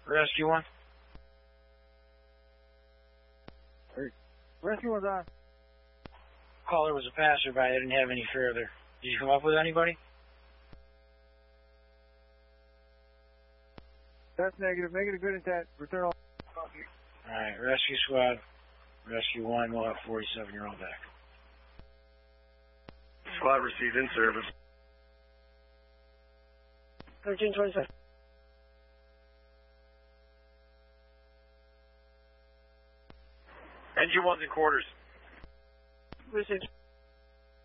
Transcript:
Rescue 1? Rescue 1's on. Caller was a passerby. I didn't have any further. Did you come up with anybody? That's negative. Negative, good intent. Return all. Alright, rescue squad. Rescue 1, we'll have 47-year-old back. Squad received in service. 1327. NG1's in quarters. Received.